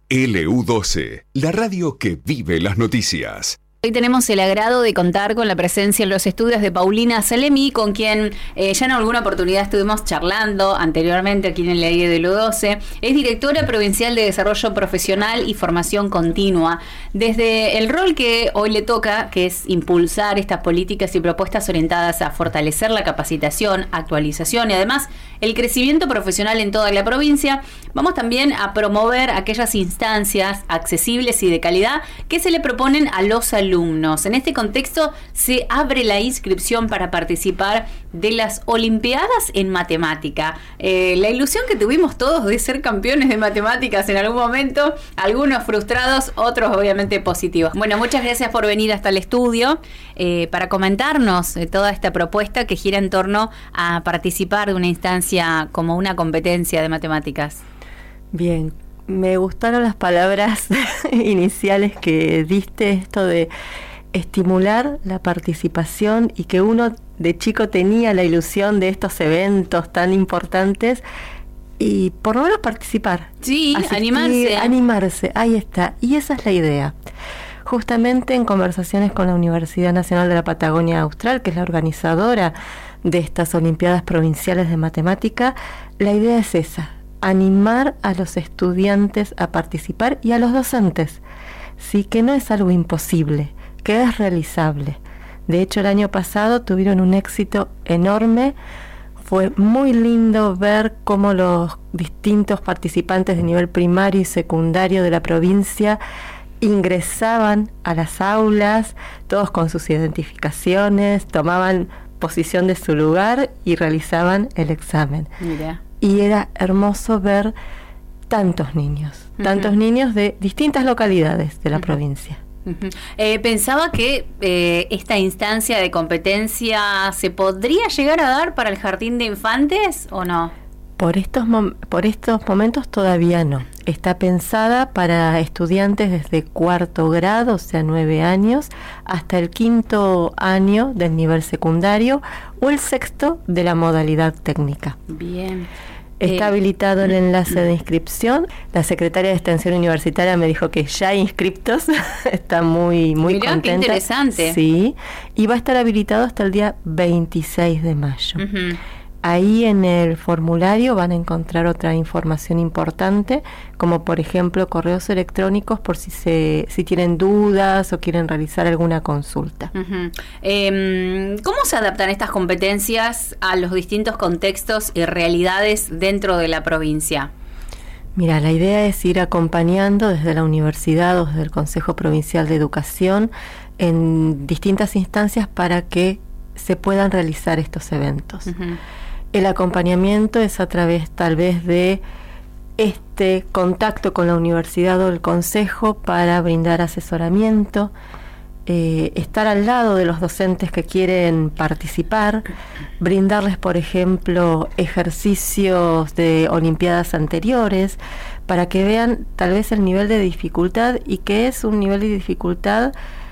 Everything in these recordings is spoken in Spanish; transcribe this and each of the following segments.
LU12, la radio que vive las noticias. Hoy tenemos el agrado de contar con la presencia en los estudios de Paulina Salemi, con quien ya en alguna oportunidad estuvimos charlando anteriormente aquí en el aire de LU12. Es directora provincial de Desarrollo Profesional y Formación Continua. Desde el rol que hoy le toca, que es impulsar estas políticas y propuestas orientadas a fortalecer la capacitación, actualización y además el crecimiento profesional en toda la provincia, vamos también a promover aquellas instancias accesibles y de calidad que se le proponen a los alumnos. En este contexto se abre la inscripción para participar de las Olimpiadas en Matemática. La ilusión que tuvimos todos de ser campeones de matemáticas en algún momento, algunos frustrados, otros obviamente positivos. Bueno, muchas gracias por venir hasta el estudio para comentarnos toda esta propuesta que gira en torno a participar de una instancia como una competencia de matemáticas. Bien. Me gustaron las palabras iniciales que diste, esto de estimular la participación y que uno de chico tenía la ilusión de estos eventos tan importantes y por lo menos participar. Sí, asistir, animarse, ahí está. Y esa es la idea. Justamente en conversaciones con la Universidad Nacional de la Patagonia Austral, que es la organizadora de estas Olimpiadas Provinciales de Matemática, la idea es esa. Animar a los estudiantes a participar y a los docentes, sí, que no es algo imposible, que es realizable. De hecho, el año pasado tuvieron un éxito enorme. Fue muy lindo ver cómo los distintos participantes de nivel primario y secundario de la provincia ingresaban a las aulas, todos con sus identificaciones, tomaban posición de su lugar y realizaban el examen. Mira. Y era hermoso ver tantos niños de distintas localidades de la provincia. Pensaba que esta instancia de competencia se podría llegar a dar para el jardín de infantes o no. Por estos momentos todavía no. Está pensada para estudiantes desde cuarto grado, o sea 9 años, hasta el quinto año del nivel secundario o el sexto de la modalidad técnica. Bien. Está habilitado el enlace de inscripción. La secretaria de Extensión Universitaria me dijo que ya hay inscriptos. Está muy Mirá, contenta. Qué interesante. Sí, y va a estar habilitado hasta el día 26 de mayo. Ahí en el formulario van a encontrar otra información importante, como por ejemplo correos electrónicos por si tienen dudas o quieren realizar alguna consulta. ¿Cómo se adaptan estas competencias a los distintos contextos y realidades dentro de la provincia? Mira, la idea es ir acompañando desde la universidad o desde el Consejo Provincial de Educación en distintas instancias para que se puedan realizar estos eventos. El acompañamiento es a través tal vez de este contacto con la universidad o el consejo para brindar asesoramiento, estar al lado de los docentes que quieren participar, brindarles, por ejemplo, ejercicios de olimpiadas anteriores para que vean tal vez el nivel de dificultad y que es un nivel de dificultad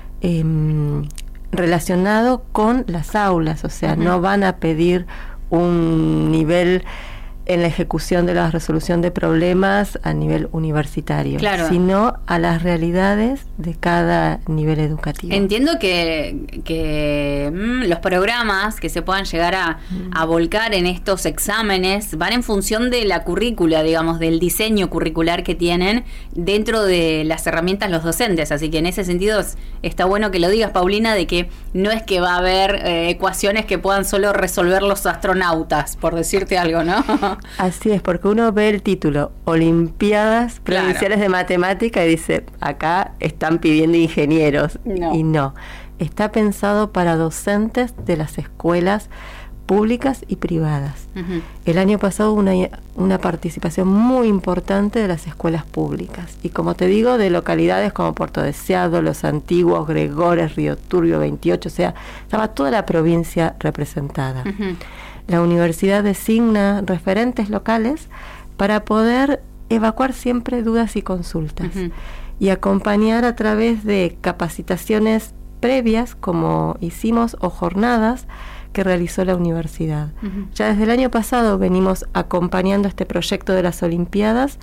relacionado con las aulas, o sea, no van a pedir un nivel en la ejecución de la resolución de problemas a nivel universitario, claro, sino a las realidades de cada nivel educativo. Entiendo que los programas que se puedan llegar a volcar en estos exámenes van en función de la currícula, digamos, del diseño curricular que tienen dentro de las herramientas los docentes, así que en ese sentido está bueno que lo digas, Paulina, de que no es que va a haber ecuaciones que puedan solo resolver los astronautas, por decirte algo, ¿no? Así es, porque uno ve el título Olimpiadas Provinciales de Matemática y dice, acá están pidiendo ingenieros. Y no, está pensado para docentes de las escuelas públicas y privadas. El año pasado hubo una participación muy importante de las escuelas públicas y, como te digo, de localidades como Puerto Deseado, Los Antiguos, Gregores, Río Turbio, 28, o sea, estaba toda la provincia representada. La universidad designa referentes locales para poder evacuar siempre dudas y consultas y acompañar a través de capacitaciones previas, como hicimos, o jornadas que realizó la universidad. Ya desde el año pasado venimos acompañando este proyecto de las Olimpiadas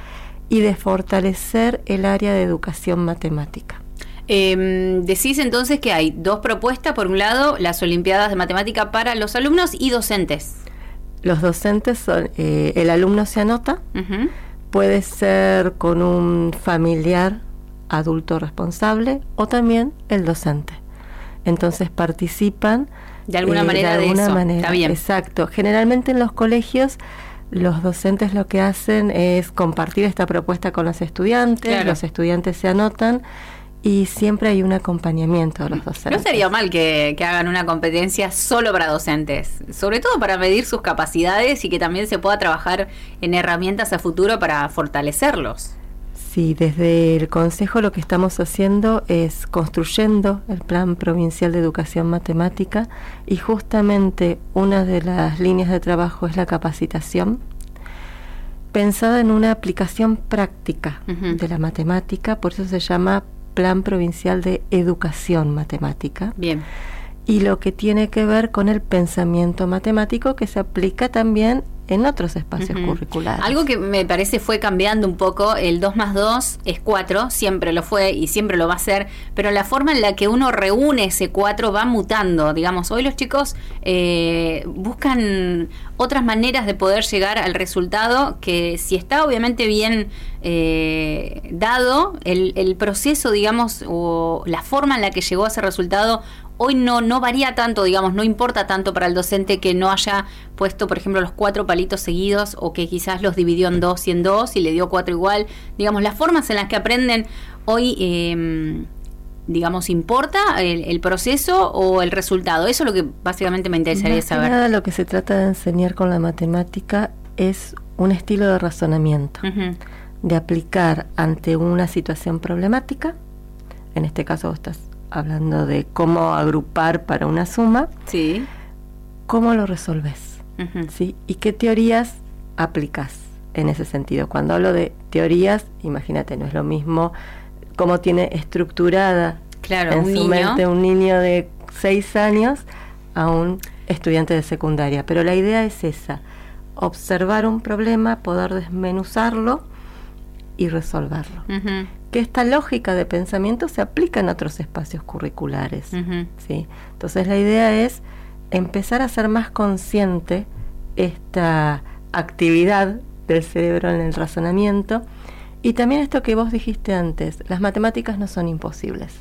y de fortalecer el área de educación matemática. Decís entonces que hay 2 propuestas, por un lado, las Olimpiadas de Matemática para los alumnos y docentes. Los docentes son, el alumno se anota, puede ser con un familiar adulto responsable o también el docente. Entonces participan de alguna manera de eso. Está bien. Exacto. Generalmente en los colegios los docentes lo que hacen es compartir esta propuesta con los estudiantes, claro. Los estudiantes se anotan y siempre hay un acompañamiento de los docentes. No sería mal que hagan una competencia solo para docentes, sobre todo para medir sus capacidades y que también se pueda trabajar en herramientas a futuro para fortalecerlos. Sí, desde el Consejo lo que estamos haciendo es construyendo el Plan Provincial de Educación Matemática y justamente una de las líneas de trabajo es la capacitación, pensada en una aplicación práctica de la matemática, por eso se llama Plan Provincial de Educación Matemática. Bien. Y lo que tiene que ver con el pensamiento matemático que se aplica también en otros espacios curriculares. Algo que me parece fue cambiando un poco, el 2 más 2 es 4, siempre lo fue y siempre lo va a ser, pero la forma en la que uno reúne ese 4 va mutando, digamos, hoy los chicos buscan otras maneras de poder llegar al resultado que si está obviamente bien dado, el proceso, digamos, o la forma en la que llegó a ese resultado hoy no varía tanto, digamos, no importa tanto para el docente que no haya puesto, por ejemplo, los 4 palitos seguidos o que quizás los dividió en 2 y en 2 y le dio 4 igual. Digamos, las formas en las que aprenden hoy, digamos, ¿importa el proceso o el resultado? Eso es lo que básicamente me interesaría saber. Más que nada lo que se trata de enseñar con la matemática es un estilo de razonamiento, de aplicar ante una situación problemática, en este caso vos estás hablando de cómo agrupar para una suma, sí. ¿Cómo lo resolves? ¿Sí? ¿Y qué teorías aplicas en ese sentido? Cuando hablo de teorías, imagínate, no es lo mismo cómo tiene estructurada en su mente un niño de 6 años a un estudiante de secundaria. Pero la idea es esa, observar un problema, poder desmenuzarlo y resolverlo. Que esta lógica de pensamiento se aplica en otros espacios curriculares. ¿Sí? Entonces la idea es empezar a ser más consciente esta actividad del cerebro en el razonamiento y también esto que vos dijiste antes, las matemáticas no son imposibles.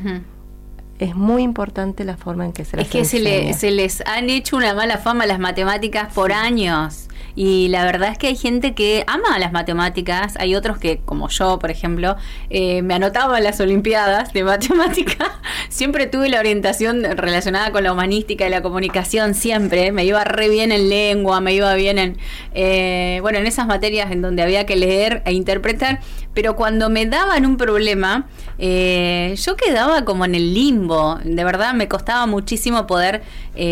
Es muy importante la forma en que se las enseña. Es que se les han hecho una mala fama a las matemáticas por años. Y la verdad es que hay gente que ama las matemáticas, hay otros que, como yo, por ejemplo, me anotaba en las Olimpiadas de Matemática, siempre tuve la orientación relacionada con la humanística y la comunicación, siempre, me iba re bien en lengua, me iba bien en esas materias en donde había que leer e interpretar, pero cuando me daban un problema, yo quedaba como en el limbo, de verdad me costaba muchísimo poder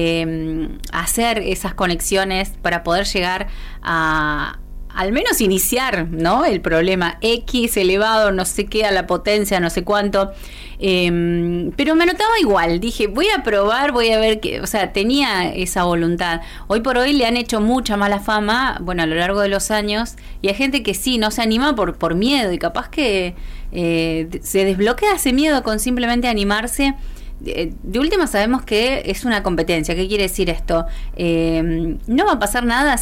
hacer esas conexiones para poder llegar a al menos iniciar, ¿no? El problema X elevado no sé qué a la potencia no sé cuánto, pero me anotaba igual, dije voy a probar, voy a ver qué, o sea, tenía esa voluntad. Hoy por hoy le han hecho mucha mala fama, bueno, a lo largo de los años, y hay gente que sí, no se anima por miedo, y capaz que se desbloquea ese miedo con simplemente animarse. De última sabemos que es una competencia. ¿Qué quiere decir esto? No va a pasar nada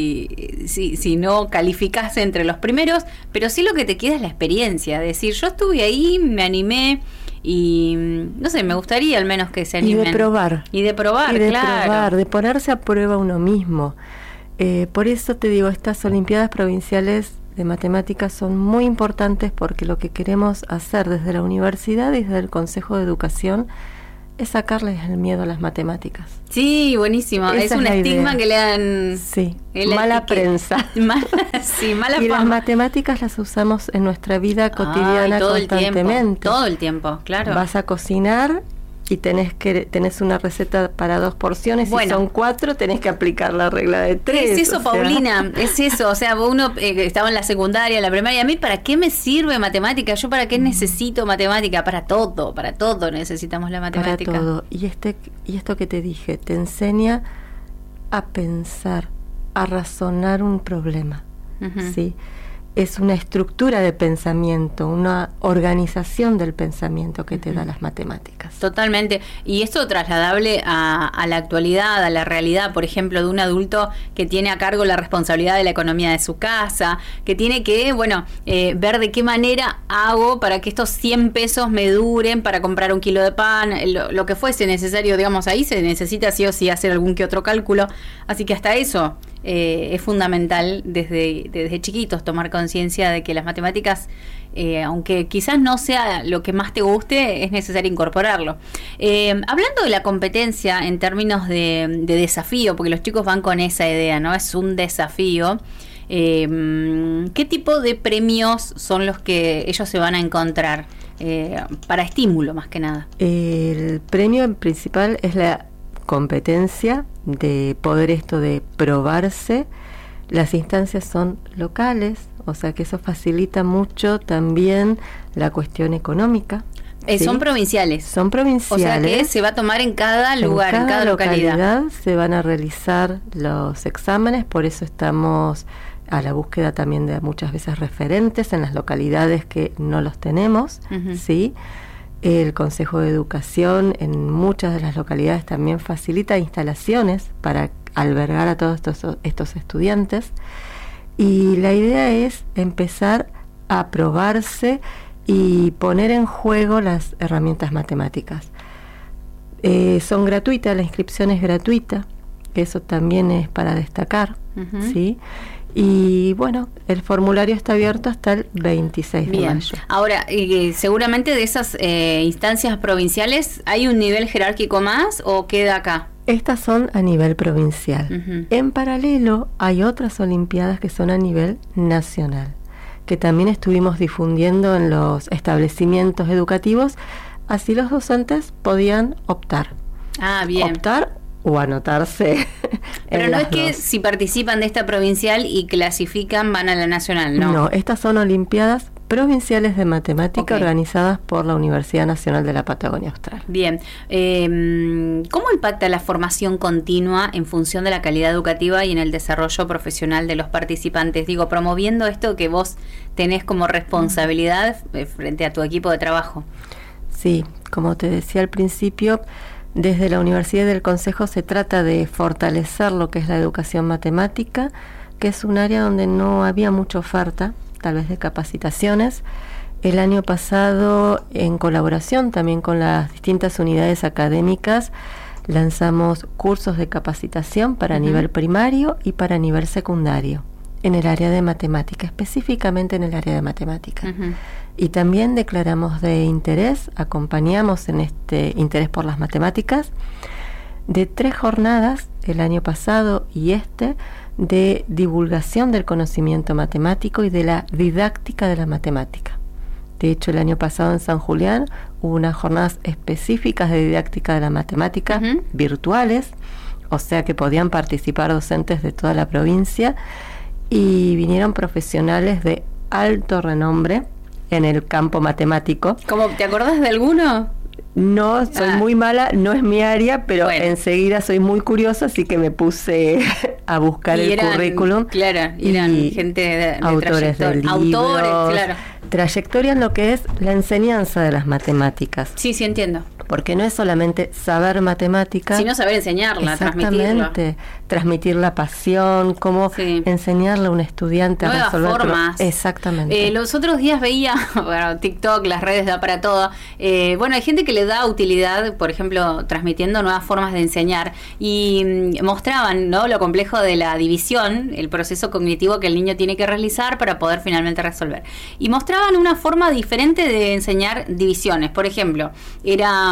si no calificás entre los primeros, pero sí lo que te queda es la experiencia. Decir, yo estuve ahí, me animé y no sé, me gustaría al menos que se animen. Y de probar. Claro. De ponerse a prueba uno mismo. Por eso te digo, estas Olimpiadas Provinciales de Matemáticas son muy importantes porque lo que queremos hacer desde la universidad y desde el Consejo de Educación es sacarles el miedo a las matemáticas. Sí, buenísimo. Esa es un estigma que le dan... Sí, mala prensa. Mala y fama. Las matemáticas las usamos en nuestra vida cotidiana constantemente. Todo el tiempo, claro. Vas a cocinar y tenés una receta para 2 porciones, si son 4 tenés que aplicar la regla de 3. Es eso, Paulina, es eso, o sea, uno estaba en la secundaria, en la primaria, a mí ¿para qué me sirve matemática? ¿Yo para qué necesito matemática? Para todo necesitamos la matemática. Para todo, y esto que te dije, te enseña a pensar, a razonar un problema, ¿sí? es una estructura de pensamiento, una organización del pensamiento que te da las matemáticas. Totalmente. Y esto trasladable a la actualidad, a la realidad, por ejemplo, de un adulto que tiene a cargo la responsabilidad de la economía de su casa, que tiene que, ver de qué manera hago para que estos 100 pesos me duren para comprar un kilo de pan, lo que fuese necesario, digamos, ahí se necesita sí o sí hacer algún que otro cálculo. Así que hasta eso es fundamental desde chiquitos tomar conciencia de que las matemáticas, aunque quizás no sea lo que más te guste, es necesario incorporarlo. Hablando de la competencia en términos de desafío, porque los chicos van con esa idea, ¿no? Es un desafío. ¿Qué tipo de premios son los que ellos se van a encontrar? Para estímulo, más que nada. El premio principal es la competencia de poder esto de probarse. Las instancias son locales, o sea que eso facilita mucho también la cuestión económica. ¿Sí? Son provinciales. Son provinciales. O sea que se va a tomar en cada lugar, en cada localidad. Se van a realizar los exámenes, por eso estamos a la búsqueda también de muchas veces referentes en las localidades que no los tenemos, ¿sí? El Consejo de Educación en muchas de las localidades también facilita instalaciones para albergar a todos estos estudiantes, y la idea es empezar a probarse y poner en juego las herramientas matemáticas. Son gratuitas, la inscripción es gratuita, eso también es para destacar, ¿sí? Y el formulario está abierto hasta el 26 de mayo. Ahora, seguramente de esas instancias provinciales, ¿hay un nivel jerárquico más o queda acá? Estas son a nivel provincial. En paralelo, hay otras olimpiadas que son a nivel nacional, que también estuvimos difundiendo en los establecimientos educativos, así los docentes podían optar. Optar o anotarse. Pero no es que si participan de esta provincial y clasifican van a la nacional, ¿no? No, estas son olimpiadas provinciales de matemática organizadas por la Universidad Nacional de la Patagonia Austral. Bien. ¿Cómo impacta la formación continua en función de la calidad educativa y en el desarrollo profesional de los participantes? Digo, promoviendo esto que vos tenés como responsabilidad frente a tu equipo de trabajo. Sí, como te decía al principio, desde la Universidad y del Consejo se trata de fortalecer lo que es la educación matemática, que es un área donde no había mucha oferta, tal vez de capacitaciones. El año pasado, en colaboración también con las distintas unidades académicas, lanzamos cursos de capacitación para nivel primario y para nivel secundario, en el área de matemática, específicamente en el área de matemática. Y también declaramos de interés, acompañamos en este interés por las matemáticas, de 3 jornadas, el año pasado y de divulgación del conocimiento matemático y de la didáctica de la matemática. De hecho, el año pasado en San Julián hubo unas jornadas específicas de didáctica de la matemática, virtuales, o sea que podían participar docentes de toda la provincia, y vinieron profesionales de alto renombre en el campo matemático. ¿Cómo, te acordás de alguno? No, soy muy mala, no es mi área, pero enseguida soy muy curiosa, así que me puse a buscar el currículum. Claro, eran gente de autores de libros, autores, claro. Trayectoria en lo que es la enseñanza de las matemáticas. Sí, entiendo. Porque no es solamente saber matemáticas, sino saber enseñarla, transmitir la pasión, cómo enseñarle a un estudiante nuevas a resolver formas. Exactamente. Los otros días veía, TikTok, las redes da para todo. Hay gente que le da utilidad, por ejemplo, transmitiendo nuevas formas de enseñar, y mostraban, ¿no?, lo complejo de la división, el proceso cognitivo que el niño tiene que realizar para poder finalmente resolver. Y mostraban una forma diferente de enseñar divisiones. Por ejemplo, era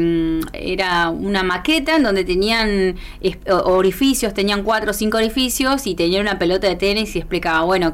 una maqueta en donde tenían orificios, tenían 4 o 5 orificios y tenían una pelota de tenis y explicaba,